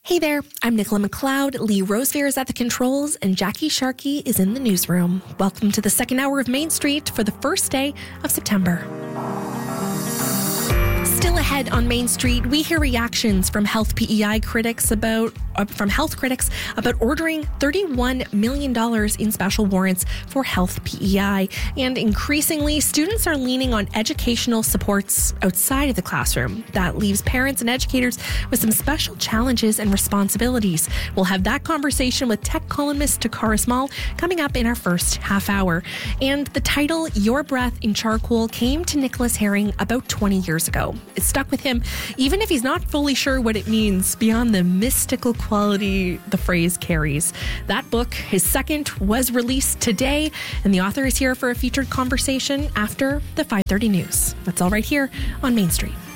Hey there, I'm Nicola McLeod, Lee Rosevere is at the controls, and Jackie Sharkey is in the newsroom. Welcome to the second hour of Main Street for the first day of September. Still ahead on Main Street, we hear reactions from health critics about ordering $31 million in special warrants for health PEI. And increasingly, students are leaning on educational supports outside of the classroom. That leaves parents and educators with some special challenges and responsibilities. We'll have that conversation with tech columnist Takara Small coming up in our first half hour. And the title, Your Breath in Charcoal, came to Nicholas Herring about 20 years ago. It stuck with him, even if he's not fully sure what it means beyond the mystical quality the phrase carries. That book, his second, was released today, and the author is here for a featured conversation after the 5:30 news. That's all right here on Main Street.